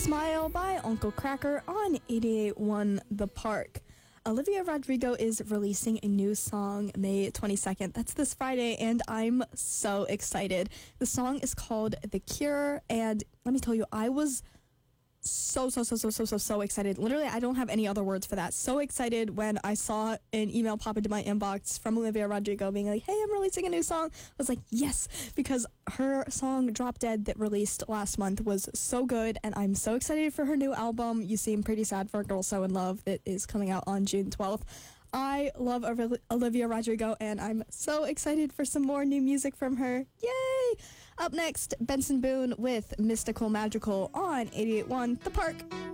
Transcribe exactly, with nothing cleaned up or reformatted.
Smile by Uncle Cracker on eighty-eight point one The Park. Olivia Rodrigo is releasing a new song May twenty-second. That's this Friday, and I'm so excited. The song is called The Cure, and let me tell you, I was so, so, so, so, so, so, so excited. Literally, I don't have any other words for that. So excited when I saw an email pop into my inbox from Olivia Rodrigo being like, hey, I'm releasing a new song. I was like, yes, because her song Drop Dead that released last month was so good, and I'm so excited for her new album, You Seem Pretty Sad for a Girl So in Love, that is coming out on June twelfth. I love Olivia Rodrigo, and I'm so excited for some more new music from her. Yay! Up next, Benson Boone with Mystical Magical on eighty-eight point one The Park.